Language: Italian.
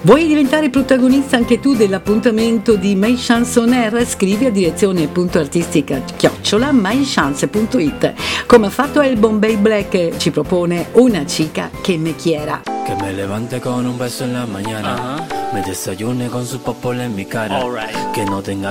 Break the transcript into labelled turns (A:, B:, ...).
A: Vuoi diventare protagonista anche tu dell'appuntamento di My Chance On Air? Scrivi a direzione.artistica@mychance.it. Come ha fatto El Bombay Black, ci propone Una chica che me quiera.
B: Que me levante con un beso en la mañana, me desayune con su popola en mi cara, que no tenga